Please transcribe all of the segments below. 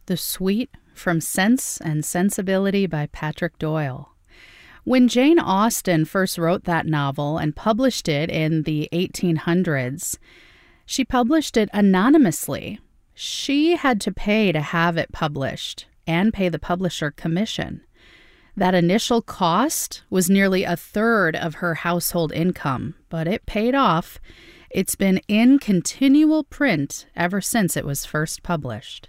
The Suite from Sense and Sensibility by Patrick Doyle. When Jane Austen first wrote that novel and published it in the 1800s, she published it anonymously. She had to pay to have it published and pay the publisher commission. That initial cost was nearly a third of her household income, but it paid off. It's been in continual print ever since it was first published.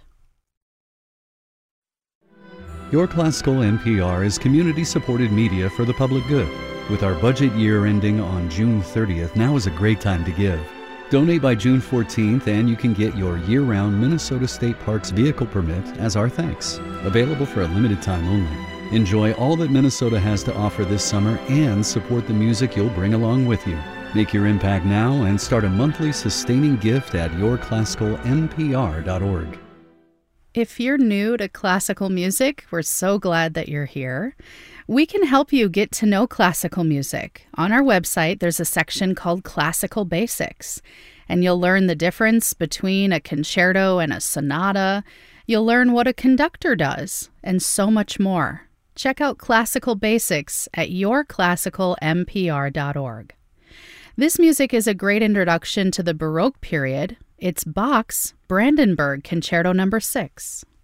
Your Classical NPR is community-supported media for the public good. With our budget year ending on June 30th, now is a great time to give. Donate by June 14th and you can get your year-round Minnesota State Parks vehicle permit as our thanks. Available for a limited time only. Enjoy all that Minnesota has to offer this summer and support the music you'll bring along with you. Make your impact now and start a monthly sustaining gift at yourclassicalnpr.org. If you're new to classical music, we're so glad that you're here. We can help you get to know classical music. On our website, there's a section called Classical Basics, and you'll learn the difference between a concerto and a sonata. You'll learn what a conductor does, and so much more. Check out Classical Basics at yourclassicalnpr.org. This music is a great introduction to the Baroque period. It's Bach's Brandenburg Concerto No. 6.